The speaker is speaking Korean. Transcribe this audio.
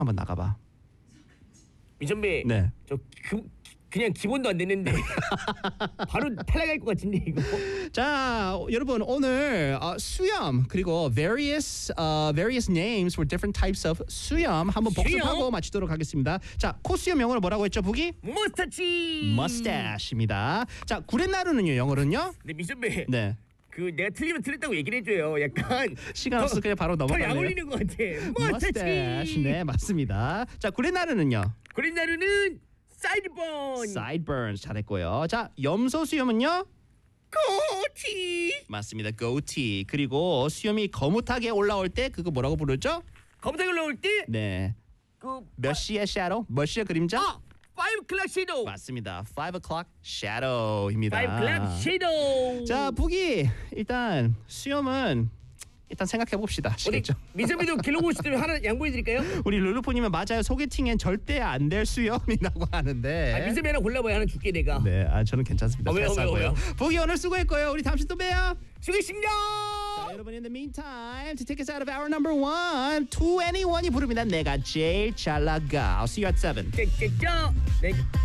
한번 나가봐. 민선배. 네. 저 그냥 기본도 안 됐는데 바로 탈락할 것 같은데 이거. 자, 여러분 오늘 수염 그리고 various names for different types of 수염 한번 복습하고 수염? 맞추도록 하겠습니다. 자, 코수염 영어로 뭐라고 했죠, 북이? 머스타치. mustache입니다. 자, 구렛나루는요, 영어로는요? 네, 민선배. 네. 그 내가 틀리면 틀렸다고 얘기를 해줘요. 약간 시간 없어서 그냥 바로 넘어가네요. 덜 어울리는 것 같아. mustache. 네, 맞습니다. 자, 구렛나루는요? 구렛나루는 사이드본. sideburns 잘했고요. 자, 염소 수염은요? 고티. 맞습니다. goatee. 그리고 수염이 거뭇하게 올라올 때 그거 뭐라고 부르죠? 검색을 올라올 때 네. 그 몇 시의 shadow? 몇 시의 그림자? 5 클락 섀도우. 맞습니다. 5 o'clock shadow입니다. 5 클락 섀도우. 자, 북이 일단 수염은 일단 생각해 봅시다. 우리 아시겠죠? 민선배도 길러고 싶으면 하나 양보해 드릴까요? 우리 룰루포님은 맞아요. 소개팅엔 절대 안 될 수염이라고 하는데. 민선배 하나 골라봐요. 하나 줄게 내가. 네, 저는 괜찮습니다. 왜요? 패스하고요. 북이 오늘 수고했고요. 우리 다음 주에 또 봬요. 수고했습니다. 자, 여러분 in the meantime to take us out of hour number 1 To Anyone이 부릅니다. 내가 제일 잘 나가. I'll see you at 7. 네.